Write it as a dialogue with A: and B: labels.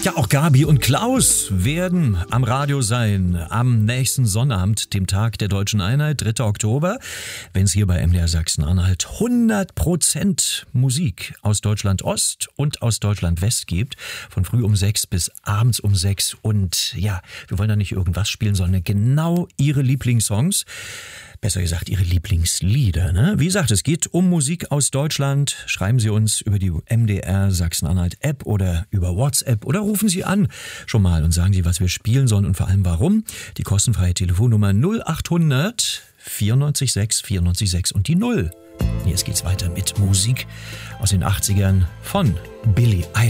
A: Ja, auch Gabi und Klaus werden am Radio sein am nächsten Sonnabend, dem Tag der Deutschen Einheit, 3. Oktober, wenn es hier bei MDR Sachsen-Anhalt 100% Musik aus Deutschland Ost und aus Deutschland West gibt, von früh um 6 bis abends um 6. Und ja, wir wollen da nicht irgendwas spielen, sondern genau Ihre Lieblingssongs. Besser gesagt, Ihre Lieblingslieder. Ne? Wie gesagt, es geht um Musik aus Deutschland. Schreiben Sie uns über die MDR Sachsen-Anhalt App oder über WhatsApp oder rufen Sie an schon mal und sagen Sie, was wir spielen sollen und vor allem warum. Die kostenfreie Telefonnummer 0800 94 6 94 6 und die 0. Jetzt geht's weiter mit Musik aus den 80ern von Billy Idol.